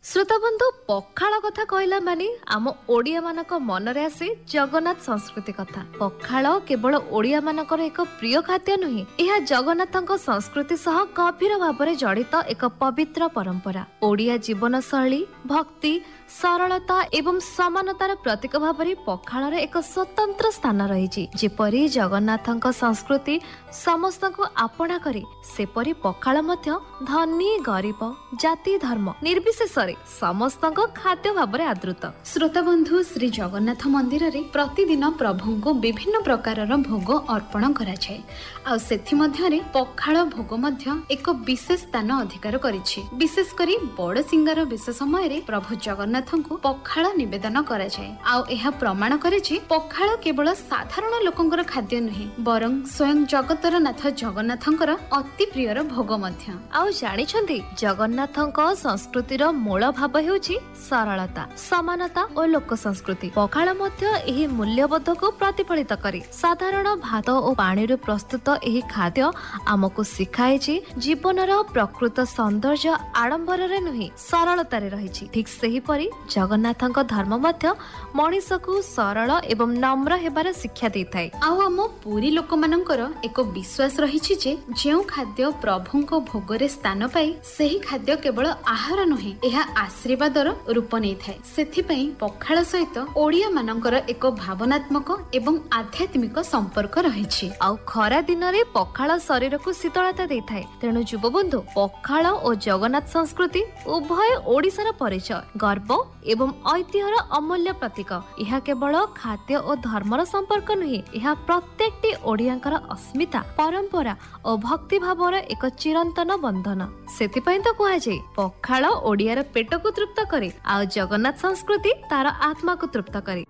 श्रोता बंधु पखाल कथा कहला माने आम ओडिया मानक मनरे आसे जगन्नाथ संस्कृति कथा। पखाल केवल ओडिया मानकर एक प्रिय खाद्य नुहे, यह जगन्नाथଙ୍କ संस्कृति सह गभीर भावरे जड़ित एक पवित्र परंपरा। ओडिया जीवन शैली, भक्ति, सरलता एवं समानतार प्रतीक भावरे पखालर एक स्वतंत्र स्थान रही। जेपरि जगन्नाथଙ୍କ संस्कृति समस्तको आपणा करे, सेपरि पखाल मध्य धनी गरीब जाति धर्म निर्विशेष समस्तको खाद्य भावरे आदृत। श्रोता बंधु, श्री जगन्नाथ मंदिर रे प्रतिदिन प्रभु को विभिन्न प्रकारर भोग अर्पण करा जाय। आ सेथि मध्य रे पखाल भोग मध्य एक विशेष स्थान अधिकार करिछि। विशेष करी बड़ सिंगार बेश समय रे प्रभु जगन्नाथ को पखाल निवेदन करा जाय। आ एहा प्रमाण करे जे पखाल केवल साधारण लोकंकर खाद्य नुहे, बरं स्वयं जगतर नाथ जगन्नाथंकर अति प्रियर भोग मध्य। आ जानिछन्ती जगन्नाथଙ୍କ संस्कृतिर मूल भाव हेउछि सरलता, समानता और लोक संस्कृति। पखाल मध्य एही मूल्यबोध को प्रतिफलित करे। साधारण भात और पानी रे प्रस्तुत एही खाद्य आमको सिखाए जे जीवनर प्रकृत सौंदर्य आडंबर रे नुहे, सरलता रे रहिछि। ठीक सेही परि जगन्नाथଙ୍କ धर्म मध्य मनीष को सरल एवं नम्र हेबार शिक्षा देइथाय। आउ आम पुरी लोक मानकर एक विश्वास रहिछि जे जेउ खाद्य प्रभुଙ୍କ भोगरे स्थान पाई सेही खाद्य केवल आहार नुहे, एहा आशीर्वादर रूप नै थाए। सेथि पई पखाल सहित ओडिया मानकर एक भावनात्मक एवं आध्यात्मिक संपर्क रहिछि। आउ खरा दिन रे पखाल शरीर को शीतलता देइथाय। तेणु युव बंधु, पखाल और जगन्नाथ संस्कृति उभय ओडिसार परिचय, गर्व एवं ऐतिह्यर अमूल्य प्रतीक। यह केवल खाद्य और धर्मर संपर्क नुहे, यह प्रत्येकटी ओडियाଙ୍କର अस्मिता, परंपरा और भक्ति भावर एक चिरंतन बंधन। सेथिपई तो कुहा जाय पखाल ओडियार पेट को तृप्त करे, आ जगन्नाथ संस्कृति तार आत्मा को तृप्त करे।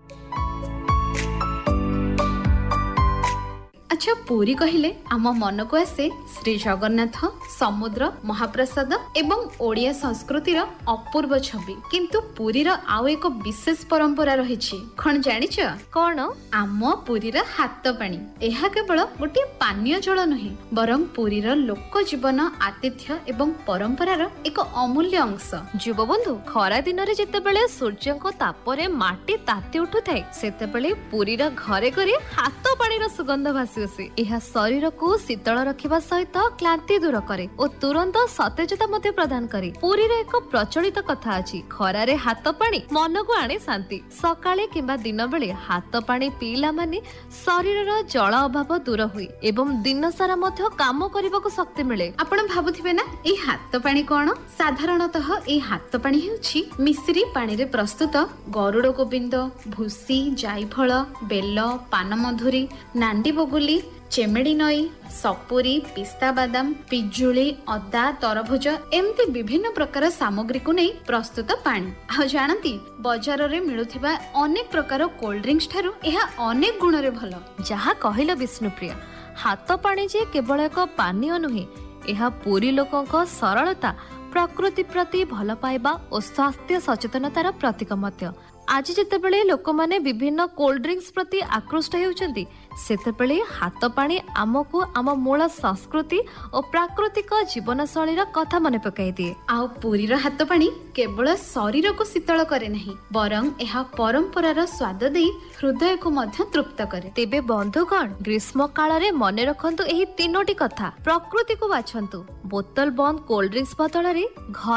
अच्छा, पुरी कहिले आम मन को आसे श्री जगन्नाथ, समुद्र, महाप्रसाद एवं ओडिया संस्कृतिर अपूर्व छवि। किंतु पुरीर आउ एक विशेष परंपरा रहिछि। कोन जानिछ? कोन? आम पुरीर हात पानी। एहा केवल गोटे पानीय जल नुहे, बरं पुरीर लोक जीवन, आतिथ्य एवं परंपरार एक अमूल्य अंश। युव बंधु, खरा दिन रे जेतेबेले सूर्यଙ୍କ तापरे माटी ताती उठुथाय, सेतेबेले पुरीर घरे घरे हात पानीर सुगंध भासी। यह शरीर को शीतल रखिबा सहित क्लांति दूर करे और तुरंत सतेजता मध्य प्रदान करे। पुरी रे एक प्रचलित कथा अछि, खरा रे हाथ पानी मन को आने शांति। सकाळे किंबा दिन बेले हाथ पानी पीला माने शरीर रो जल अभाव दूर हुए एवं दिन सारा मध्य काम करबाको शक्ति मिले। आपण भाबुथिबे ना ए हाथ पानी कोन? साधारणतः ए हाथ पानी हेउछि मिश्री पानी रे प्रस्तुत गरुड़ गोविंद, भूसी, जायफळ, बेल, पानमधुरी, नांडी बगुली, चेमेडी नई, सपुरी, पिस्ता बादाम, पिजुली, अदा, तरभुज एमती विभिन्न प्रकार सामग्री को नहीं प्रस्तुत पानी। आ जानती बाजार रे मिलुथिबा अनेक प्रकार कोल्ड ड्रिंक्स ठारू एहा अनेक गुण रे भलो। जहा कहिलो विष्णुप्रिया, हाथ पानी जे केवल एक पानीय नुहे, एहा पुरी लोकଙ୍କ सरलता, प्रकृति प्रति भल पाइबा और स्वास्थ्य सचेतनतार प्रतीक मध्य। आज जेतेबेले लोक माने विभिन्न कोल्ड ड्रिंक्स प्रति आकृष्ट हेउचंती, सेतेबेले हाथ पानी आमको आम मूल संस्कृति और प्राकृतिक जीवन शैलीर कथा मने पकाई दिए। आ पुरीर हाथ पानी केवल शरीर को शीतल करे नहीं, बरं एहा परंपरार स्वाद देई हृदय को मध्य तृप्त करे। तेबे बंधुगण, ग्रीष्म काल रे मने रखंतु एही तीनोटी कथा। प्रकृति को बाछंतु, बोतल बंद कोल्ड ड्रिंक्स बदल रे